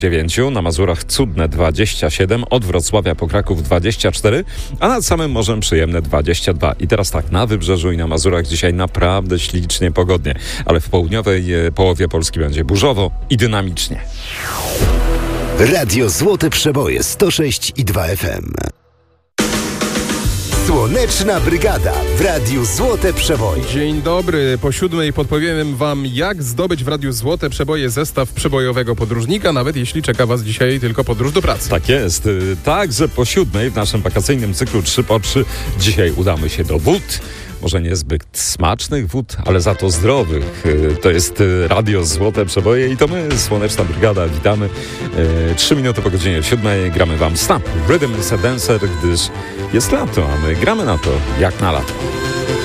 9, na Mazurach cudne 27, od Wrocławia po Kraków 24, a nad samym morzem przyjemne 22. I teraz tak, na Wybrzeżu i na Mazurach dzisiaj naprawdę ślicznie pogodnie, ale w południowej połowie Polski będzie burzowo i dynamicznie. Radio Złote Przeboje 106,2 FM. Słoneczna Brygada w Radiu Złote Przeboje. Dzień dobry. Po 7 podpowiem wam, jak zdobyć w Radiu Złote Przeboje zestaw przebojowego podróżnika, nawet jeśli czeka was dzisiaj tylko podróż do pracy. Tak jest. Także po 7 w naszym wakacyjnym cyklu 3x3 dzisiaj udamy się do wód. Może niezbyt smacznych wód, ale za to zdrowych. To jest Radio Złote Przeboje i to my, Słoneczna Brygada, witamy. 3 minuty po godzinie 7 gramy wam Snap Rhythm is a Dancer, gdyż jest lato, a my gramy na to jak na lato.